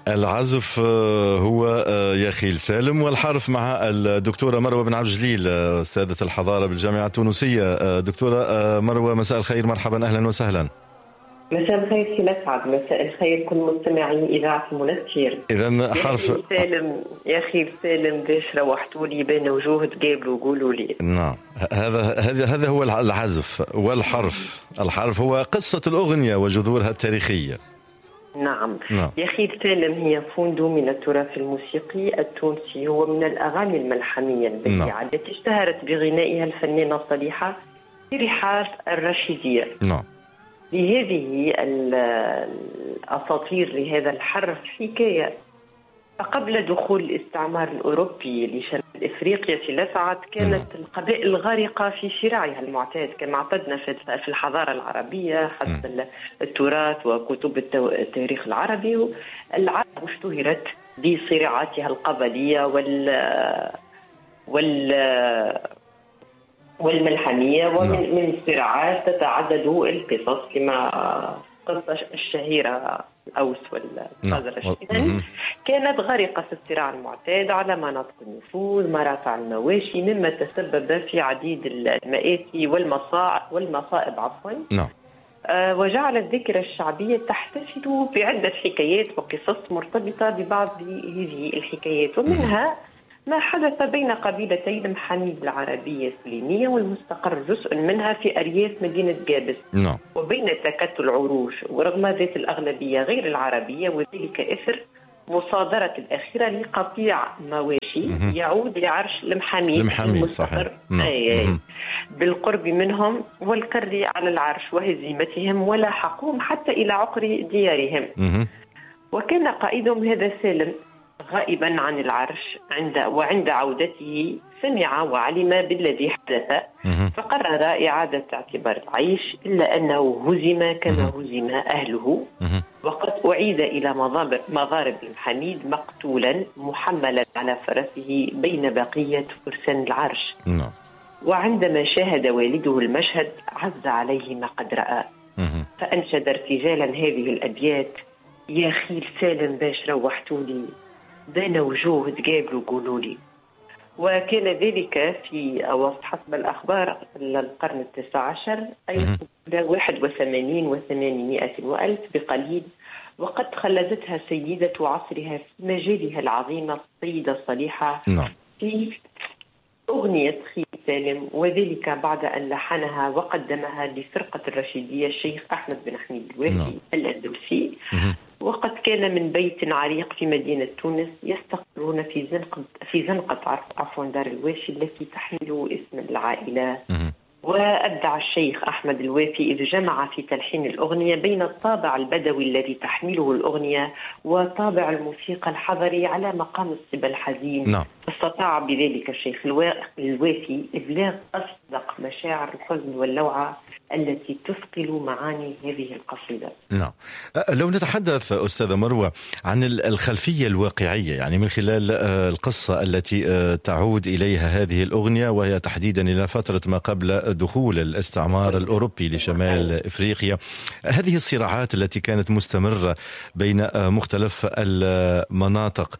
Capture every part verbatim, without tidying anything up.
العزف هو يخيل سالم، والحرف مع الدكتورة مروة بن عبد الجليل أستاذة الحضارة بالجامعة التونسية. دكتورة مروة، مساء الخير، مرحبا، أهلا وسهلا. مساء الخير سي مسعد، مساء الخير كل مستمعي إذاعة المنستير. إذا حرف يا سالم يا خير سالم باش روحتوا لي بين وجوه تقابلوا وقولوا لي. نعم، هذا هذا هذا هو العزف والحرف. الحرف هو قصة الأغنية وجذورها التاريخية. نعم. نعم يا خير سالم هي فوند من التراث الموسيقي التونسي، هو من الأغاني الملحمية البديعة نعم. التي اشتهرت بغنائها الفنانة الصالحة في رحاب الرشيدية. نعم. لهذه الأساطير لهذا الحرف حكاية. فقبل دخول الاستعمار الأوروبي لشمال إفريقيا في لسعد كانت نعم. القبائل الغارقة في شراعها المعتاد كما اعتدنا في الحضارة العربية حسب التراث وكتب التاريخ العربي. العرب اشتهرت بصراعاتها القبلية وال وال والملحمية، ومن نعم. من الصراعات تتعدد القصص كما قصة الشهيرة الأوس والخزرج. نعم. كانت غارقة في الصراع المعتاد على مناطق النفوذ، مرافع المواشي، مما تسبب في عديد المآسي والمصاعب والمصائب عفوا. نعم. آه وجعل الذاكرة الشعبية تحتفل بعدة حكايات وقصص مرتبطة ببعض هذه الحكايات، ومنها ما حدث بين قبيلتي المحاميد العربية السليمية والمستقر جزء منها في أرياف مدينة جابس. نعم. وبين تكتل العروش ورغم ذات الأغلبية غير العربية، وذلك إثر مصادرة الأخيرة لقطيع مواشي يعود لعرش المحاميد المستقر بالقرب منهم والكر على العرش وهزيمتهم ولاحقهم حتى إلى عقر ديارهم. وكان قائدهم هذا سالم غائبا عن العرش عند وعند عودته سمع وعلم بالذي حدث، فقرر إعادة اعتبار العيش، إلا أنه هزم كما هزم أهله، وقد أعيد إلى مضارب المحاميد مقتولا محملا على فرسه بين بقية فرسان العرش. وعندما شاهد والده المشهد عز عليه ما قد رأى، فأنشد ارتجالا هذه الأبيات: يا خيل سالم باش روحتولي بين وجوه تقابلوا قولوا لي. وكان ذلك في أواسط حسب الأخبار القرن التاسع عشر، أي واحد وثمانين وثمانمائة وألف بقليل. وقد خلدتها سيدة عصرها في مجالها العظيمة السيدة الصالحة في أغنية خيل سالم، وذلك بعد أن لحنها وقدمها لفرقة الرشيدية الشيخ أحمد بن حميد الوافي الأندلسي. وقد كان من بيت عريق في مدينة تونس يستقرون في زنقة في زنقة عفوا دار الوافي التي تحمل اسم العائلة. وأبدع الشيخ أحمد الوافي إذ جمع في تلحين الأغنية بين الطابع البدوي الذي تحمله الأغنية وطابع الموسيقى الحضري على مقام الصبا الحزين. نعم. استطاع بذلك الشيخ الوافي إبلاغ أصدق مشاعر الحزن واللوعة التي تثقل معاني هذه القصيدة. نعم. لو نتحدث أستاذة مروة عن الخلفية الواقعية، يعني من خلال القصة التي تعود إليها هذه الأغنية، وهي تحديدا إلى فترة ما قبل دخول الاستعمار الأوروبي لشمال إفريقيا، هذه الصراعات التي كانت مستمرة بين مختلف المناطق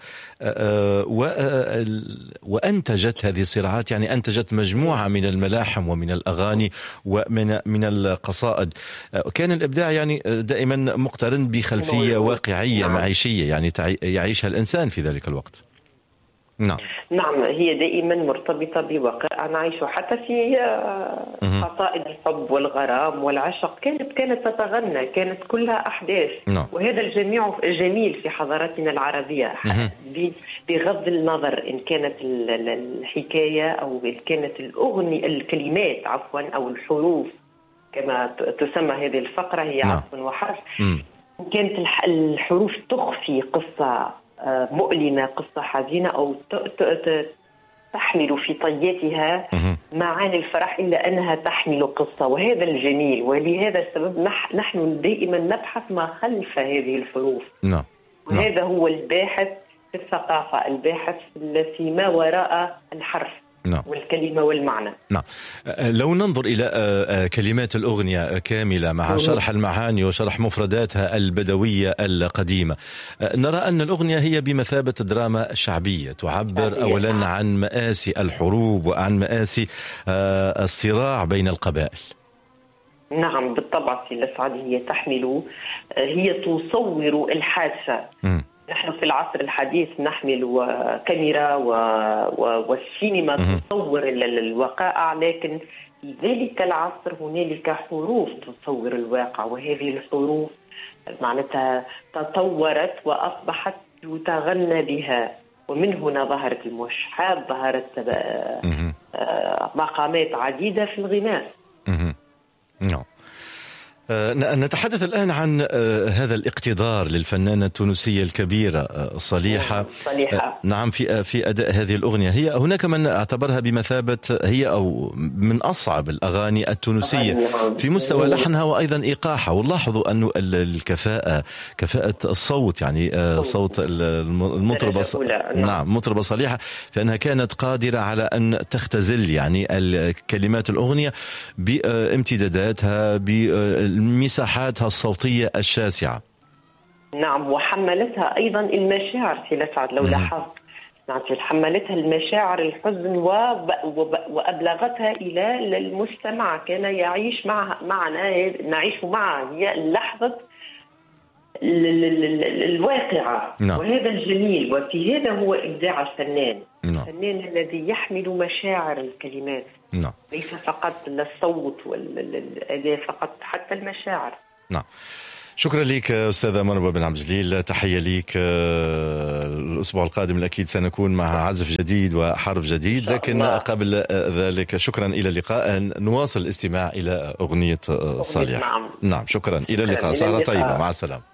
وأنتجت هذه الصراعات، يعني أنتجت مجموعة من الملاحم ومن الأغاني ومن من القصائد. كان الإبداع يعني دائما مقترن بخلفية واقعية معيشية، يعني يعيشها الإنسان في ذلك الوقت. نعم. نعم، هي دائما مرتبطة بواقع نعيشه، حتى في قصائد الحب والغرام والعشق كانت كانت تتغنى، كانت كلها أحداث. نعم. وهذا الجميع الجميل في حضارتنا العربية، بغض النظر إن كانت الحكاية أو إن كانت الأغنية الكلمات عفوا أو الحروف كما تسمى هذه الفقرة، هي عطف وحرف. كانت الحروف تخفي قصة مؤلمة، قصة حزينة، أو تحمل في طياتها معاني الفرح، إلا أنها تحمل قصة، وهذا الجميل. ولهذا السبب نحن دائما نبحث ما خلف هذه الحروف. نعم. وهذا هو الباحث في الثقافة، الباحث في ما وراء الحرف. نعم. والكلمة والمعنى. نعم. لو ننظر إلى كلمات الأغنية كاملة مع شرح المعاني وشرح مفرداتها البدوية القديمة، نرى أن الأغنية هي بمثابة دراما شعبية تعبر أولا عن مآسي الحروب وعن مآسي الصراع بين القبائل. نعم بالطبع سي الأسعد، هي تحمل هي تصور الحادثة. م. نحن في العصر الحديث نحمل كاميرا و... و... والسينما م. تصور الوقائع، لكن في ذلك العصر هنالك حروف تصور الواقع، وهذه الحروف معناتها تطورت وأصبحت يتغنى بها، ومن هنا ظهرت الموشحات، ظهرت مقامات عديدة في الغناء. نعم. نتحدث الآن عن هذا الاقتدار للفنانة التونسية الكبيرة صليحة. صليحة. نعم. في في أداء هذه الأغنية، هي هناك من اعتبرها بمثابة هي أو من أصعب الأغاني التونسية في مستوى لحنها وأيضا إيقاعها، ولاحظوا أن الكفاءة كفاءة الصوت، يعني صوت المطربة. نعم مطربة صليحة، فإنها كانت قادرة على أن تختزل يعني كلمات الأغنية بامتداداتها ب مساحاتها الصوتية الشاسعة. نعم، وحملتها أيضا المشاعر سي الأسعد لو لاحظت. نعم، حملتها المشاعر الحزن وأبلغتها إلى المستمع، كان يعيش معها معنا نعيش معها، هي لحظة الواقعة. نعم. وهذا الجميل، وفي هذا هو إبداع الفنان. نعم. الفنان الذي يحمل مشاعر الكلمات. نعم. ليس فقط الصوت والأداء فقط، حتى المشاعر. نعم. شكرا لك أستاذة مروة بن عبد الجليل، تحية لك. الأسبوع القادم أكيد سنكون مع عزف جديد وحرف جديد، لكن الله. قبل ذلك شكرا، إلى اللقاء. نواصل الاستماع إلى أغنية صالح. نعم. نعم شكرا، إلى اللقاء. سهرة طيبة، مع السلامة.